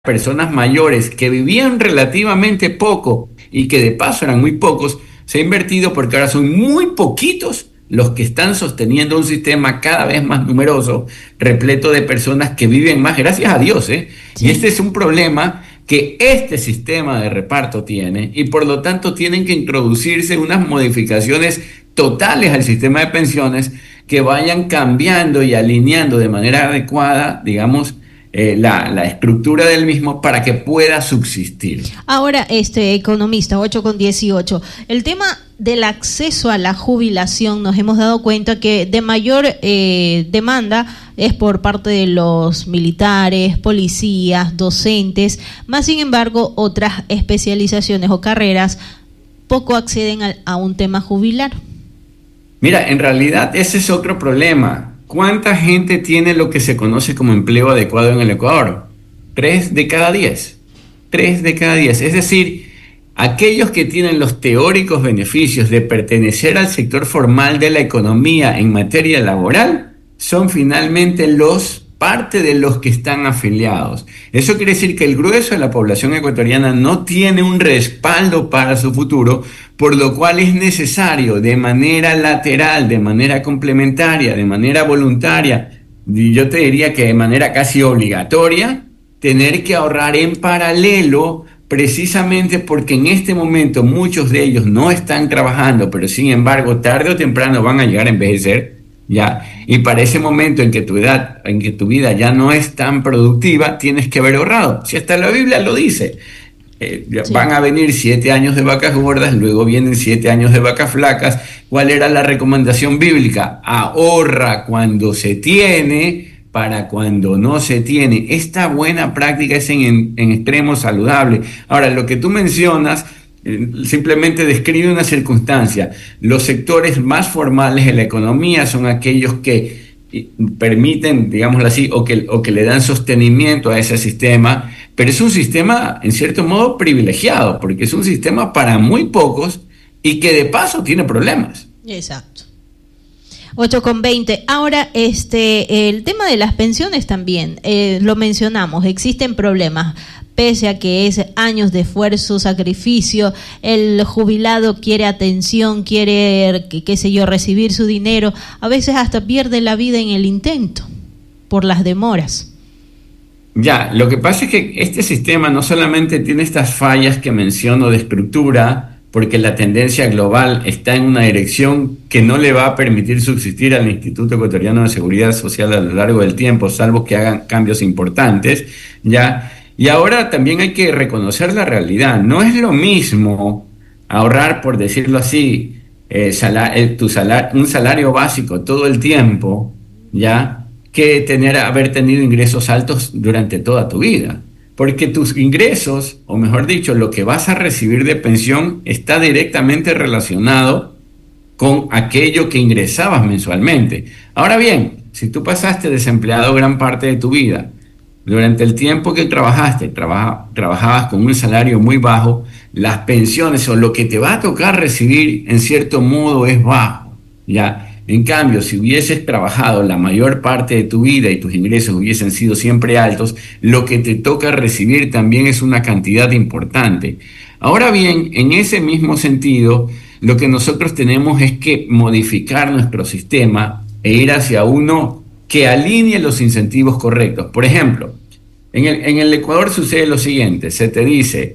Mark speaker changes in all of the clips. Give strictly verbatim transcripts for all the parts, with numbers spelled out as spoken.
Speaker 1: personas mayores que vivían relativamente poco y que de paso eran muy pocos, se ha invertido porque ahora son muy poquitos los que están sosteniendo un sistema cada vez más numeroso, repleto de personas que viven más, gracias a Dios, ¿eh?
Speaker 2: Sí.
Speaker 1: Y este es un problema que este sistema de reparto tiene, y por lo tanto tienen que introducirse unas modificaciones totales al sistema de pensiones que vayan cambiando y alineando de manera adecuada, digamos, eh, la, la estructura del mismo para que pueda subsistir.
Speaker 2: Ahora, este economista, ocho con dieciocho, el tema del acceso a la jubilación, nos hemos dado cuenta que de mayor eh, demanda es por parte de los militares, policías, docentes, más sin embargo otras especializaciones o carreras poco acceden a, a un tema jubilar.
Speaker 1: Mira, en realidad ese es otro problema. ¿Cuánta gente tiene lo que se conoce como empleo adecuado en el Ecuador? Tres de cada diez. Tres de cada diez. Es decir, aquellos que tienen los teóricos beneficios de pertenecer al sector formal de la economía en materia laboral son finalmente los parte de los que están afiliados. Eso quiere decir que el grueso de la población ecuatoriana no tiene un respaldo para su futuro, por lo cual es necesario de manera lateral, de manera complementaria, de manera voluntaria, y yo te diría que de manera casi obligatoria, tener que ahorrar en paralelo, precisamente porque en este momento muchos de ellos no están trabajando, pero sin embargo tarde o temprano van a llegar a envejecer. Ya, y para ese momento en que tu edad, en que tu vida ya no es tan productiva, tienes que haber ahorrado. Si hasta la Biblia lo dice, eh, sí. Van a venir siete años de vacas gordas, luego vienen siete años de vacas flacas. ¿Cuál era la recomendación bíblica? Ahorra cuando se tiene, para cuando no se tiene. Esta buena práctica es en, en, en extremo saludable. Ahora, lo que tú mencionas simplemente describe una circunstancia. Los sectores más formales de la economía son aquellos que permiten, digámoslo así, o que, o que le dan sostenimiento a ese sistema, pero es un sistema en cierto modo privilegiado, porque es un sistema para muy pocos y que de paso tiene problemas.
Speaker 2: Exacto. ocho con veinte. Ahora, este, el tema de las pensiones también, eh, lo mencionamos, existen problemas. Pese a que es años de esfuerzo, sacrificio, el jubilado quiere atención, quiere, qué sé yo, recibir su dinero, a veces hasta pierde la vida en el intento por las demoras.
Speaker 1: Ya, lo que pasa es que este sistema no solamente tiene estas fallas que menciono de estructura, porque la tendencia global está en una dirección que no le va a permitir subsistir al Instituto Ecuatoriano de Seguridad Social a lo largo del tiempo, salvo que hagan cambios importantes, ya. Y ahora también hay que reconocer la realidad. No es lo mismo ahorrar, por decirlo así, eh, salar, eh, tu salar, un salario básico todo el tiempo, ya, que tener, haber tenido ingresos altos durante toda tu vida. Porque tus ingresos, o mejor dicho, lo que vas a recibir de pensión está directamente relacionado con aquello que ingresabas mensualmente. Ahora bien, si tú pasaste desempleado gran parte de tu vida, durante el tiempo que trabajaste, trabaja, trabajabas con un salario muy bajo, las pensiones o lo que te va a tocar recibir en cierto modo es bajo, ¿ya? En cambio, si hubieses trabajado la mayor parte de tu vida y tus ingresos hubiesen sido siempre altos, lo que te toca recibir también es una cantidad importante. Ahora bien, en ese mismo sentido, lo que nosotros tenemos es que modificar nuestro sistema e ir hacia uno que alinee los incentivos correctos. Por ejemplo, en el, en el Ecuador sucede lo siguiente, se te dice,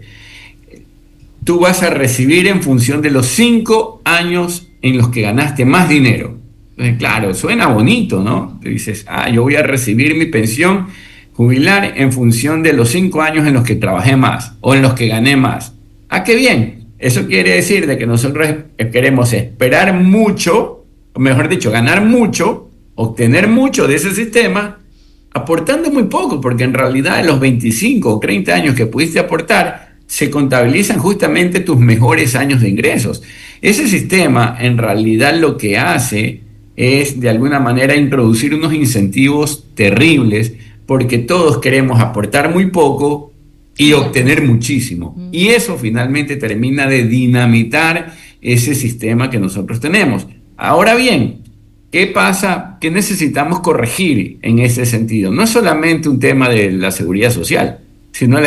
Speaker 1: tú vas a recibir en función de los cinco años en los que ganaste más dinero. Entonces, claro, suena bonito, ¿no? Te dices, ah, yo voy a recibir mi pensión jubilar en función de los cinco años en los que trabajé más o en los que gané más. Ah, qué bien. Eso quiere decir de que nosotros queremos esperar mucho, o mejor dicho, ganar mucho, obtener mucho de ese sistema, aportando muy poco, porque en realidad en los veinticinco o treinta años que pudiste aportar, se contabilizan justamente tus mejores años de ingresos. Ese sistema en realidad lo que hace es de alguna manera introducir unos incentivos terribles, porque todos queremos aportar muy poco y obtener muchísimo. Y eso finalmente termina de dinamitar ese sistema que nosotros tenemos. Ahora bien, ¿qué pasa? ¿Qué necesitamos corregir en ese sentido? No es solamente un tema de la seguridad social, si no